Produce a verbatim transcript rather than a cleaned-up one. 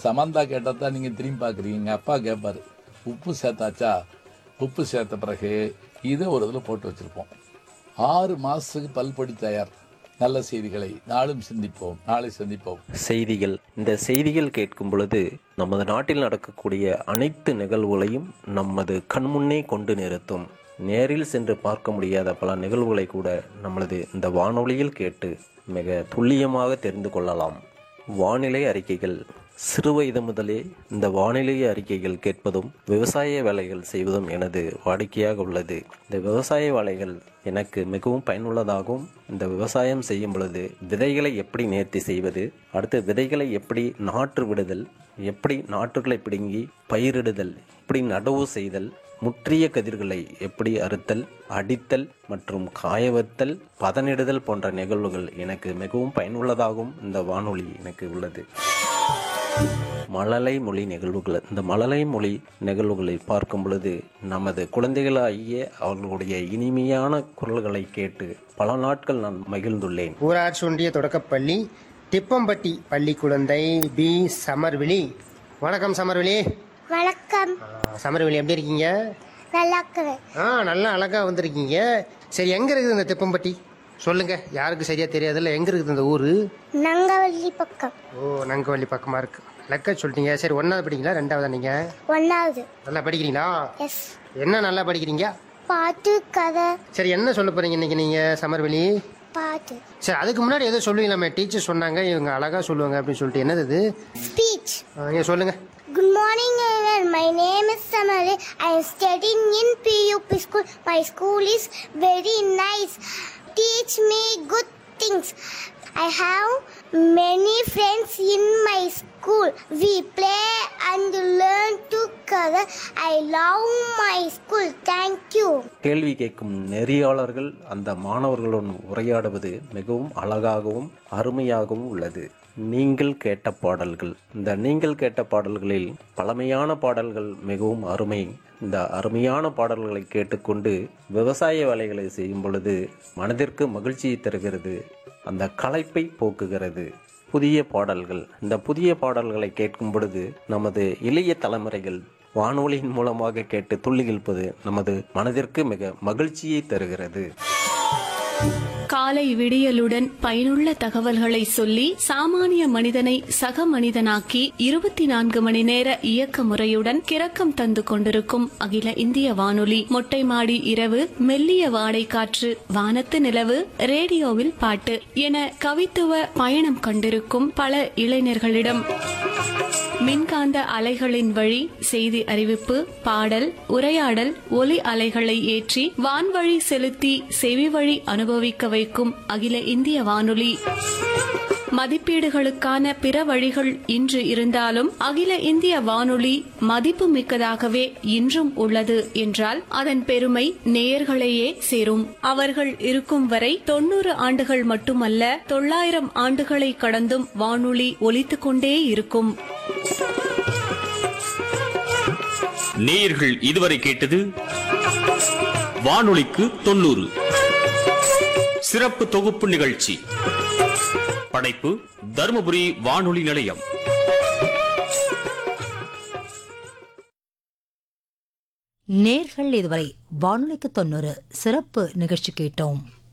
சமந்தா கேட்டால் தான் நீங்கள் திரும்பி பார்க்குறீங்க. எங்கள் அப்பா கேட்பார், உப்பு சேர்த்தாச்சா? உப்பு சேர்த்த பிறகு இதை ஒரு இதில் போட்டு வச்சுருப்போம். ஆறு மாதத்துக்கு பல்பொடி தயார். நல்ல செய்திகளை நாளும் சிந்திப்போம், நாளை சந்திப்போம். செய்திகள். இந்த செய்திகள் கேட்கும் பொழுது நமது நாட்டில் நடக்கக்கூடிய அனைத்து நிகழ்வுகளையும் நமது கண்முன்னே கொண்டு நிறுத்தும். நேரில் சென்று பார்க்க முடியாத பல நிகழ்வுகளை கூட நம்மளது இந்த வானொலியில் கேட்டு மிக துல்லியமாக தெரிந்து கொள்ளலாம். வானிலை அறிக்கைகள். சிறுவயது முதலே இந்த வானிலை அறிக்கைகள் கேட்பதும் விவசாய வேலைகள் செய்வதும் எனது வாடிக்கையாக உள்ளது. இந்த விவசாய வேலைகள் எனக்கு மிகவும் பயனுள்ளதாகவும், இந்த விவசாயம் செய்யும் பொழுது விதைகளை எப்படி நேர்த்தி செய்வது, அடுத்து விதைகளை எப்படி நாற்று விடுதல், எப்படி நாற்றுகளை பிடுங்கி பயிரிடுதல், எப்படி நடவு செய்தல், முற்றிய கதிர்களை எப்படி அறுத்தல், அடித்தல் மற்றும் காயவத்தல், பதனிடுதல் போன்ற நிகழ்வுகள் எனக்கு மிகவும் பயனுள்ளதாகவும் இந்த வானொலி எனக்கு உள்ளது. மழலை மொழி நிகழ்வுகள். இந்த மழலை மொழி நிகழ்வுகளை பார்க்கும் பொழுது நமது குழந்தைகளாகிய அவர்களுடைய இனிமையான குரல்களை கேட்டு பல நாட்கள் நான் மகிழ்ந்துள்ளேன். ஊராட்சி ஒன்றிய தொடக்கப்பள்ளி திப்பம்பட்டி பள்ளி குழந்தை பி சமர்விழி. வணக்கம் சமர்விழி. வணக்கம். சமர்விழி எப்படி இருக்கீங்க? நல்லா இருக்கிறேன். ஆ நல்லா அழகா வந்திருக்கீங்க. சரி, எங்க இருக்குது இந்த திப்பம்பட்டி? சொல்லுங்க, யாருக்கு சரியா தெரியாதுல்ல, எங்க இருக்குது இந்த ஊரு? நங்கவள்ளி பக்கம். ஓ, நங்கவள்ளி பக்கமா இருக்கு. லெக்க சொல்லிட்டீங்க. சரி, ஒன்னாவது படிக்கிறீங்களா ரெண்டாவதா நீங்க? ஒன்னாவது. நல்லா படிக்கிறீங்களா? எஸ். என்ன நல்லா படிக்கிறீங்க? பாட்டு, கதை. சரி, என்ன சொல்ல போறீங்க இன்னைக்கு நீங்க சமர்வெளி? பாட்டு. சரி, அதுக்கு முன்னாடி ஏதோ சொல்லுவீங்களாமே, டீச்சர் சொன்னாங்க இவங்க அழகா சொல்லுவாங்க அப்படின்னு சொல்லிட்டு. என்னது இது? ஸ்பீச். நீங்க சொல்லுங்க. Good morning everyone. My name is Samali. I am studying in P U P school. My school is very nice. Teach me good things. I have many friends in my school. We play and learn together. I love my school. Thank you. கேள்வி கேட்கும் நெறியாளர்கள் அந்த மாணவர்களுடன் உரையாடுவது மிகவும் அழகாகவும் அருமையாகவும் உள்ளது. நீங்கள் கேட்ட பாடல்கள். இந்த நீங்கள் கேட்ட பாடல்களில் பழமையான பாடல்கள் மிகவும் அருமை. இந்த அருமையான பாடல்களை கேட்டுக்கொண்டு விவசாய வேலைகளை செய்யும் பொழுது மனதிற்கு மகிழ்ச்சியை தருகிறது, அந்த களைப்பை போக்குகிறது. புதிய பாடல்கள். இந்த புதிய பாடல்களை கேட்கும் பொழுது நமது இளைய தலைமுறைகள் வானொலியின் மூலமாக கேட்டு துள்ளி இழுப்பது நமது மனதிற்கு மிக மகிழ்ச்சியை தருகிறது. காலை விடியலுடன் பயனுள்ள தகவல்களை சொல்லி சாமானிய மனிதனை சக மனிதனாக்கி இருபத்தி நான்கு மணி நேர இயக்க முறையுடன் கிறக்கம் தந்து கொண்டிருக்கும் அகில இந்திய வானொலி. மொட்டை மாடி இரவு, மெல்லிய வாடை காற்று, வானத்து நிலவு, ரேடியோவில் பாட்டு என கவித்துவ பயணம் கண்டிருக்கும் பல இளைஞர்களிடம் மின்காந்த அலைகளின் வழி செய்தி அறிவிப்பு, பாடல், உரையாடல், ஒலி அலைகளை ஏற்றி வான்வழி செலுத்தி செவி வழி அனுபவிக்க வைக்கும் அகில இந்திய வானொலி. மதிப்பீடுகளுக்கான பிற வழிகள் இன்று இருந்தாலும் அகில இந்திய வானொலி மதிப்பு மிக்கதாகவே இன்றும் உள்ளது என்றால் அதன் பெருமை நேயர்களையே சேரும். அவர்கள் இருக்கும் வரை தொன்னூறு ஆண்டுகள் மட்டுமல்ல, தொள்ளாயிரம் ஆண்டுகளை கடந்தும் வானொலி ஒலித்துக் கொண்டே இருக்கும். நேயர்கள் இதுவரை கேட்டது வானொலிக்கு தொண்ணூறு சிறப்பு தொகுப்பு நிகழ்ச்சி. படைப்பு தருமபுரி வானொலி நிலையம். நேர்கள் இதுவரை வானொலிக்கு தொண்ணூறு சிறப்பு நிகழ்ச்சி கேட்டோம்.